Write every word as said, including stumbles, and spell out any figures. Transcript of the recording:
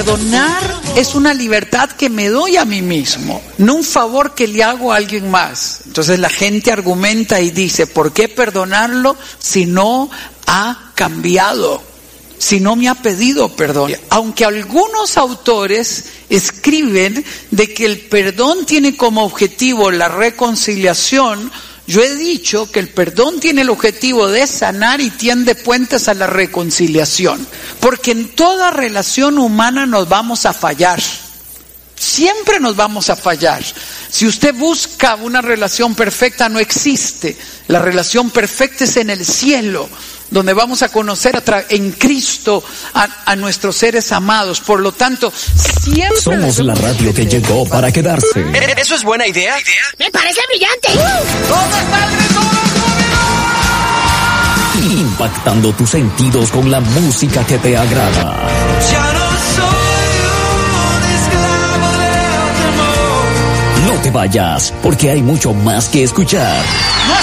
Perdonar es una libertad que me doy a mí mismo, no un favor que le hago a alguien más. Entonces la gente argumenta y dice, ¿por qué perdonarlo si no ha cambiado? Si no me ha pedido perdón. Aunque algunos autores escriben de que el perdón tiene como objetivo la reconciliación, yo he dicho que el perdón tiene el objetivo de sanar y tiende puentes a la reconciliación. Porque en toda relación humana nos vamos a fallar. Siempre nos vamos a fallar. Si usted busca una relación perfecta, no existe. La relación perfecta es en el cielo, donde vamos a conocer a tra- en Cristo a, a nuestros seres amados. Por lo tanto, siempre... Somos la radio que llegó para quedarse. ¿Eso es buena idea? ¡Me parece brillante! ¿Dónde está el grito de la Impactando tus sentidos con la música que te agrada. Ya no soy un esclavo del temor. No te vayas, porque hay mucho más que escuchar.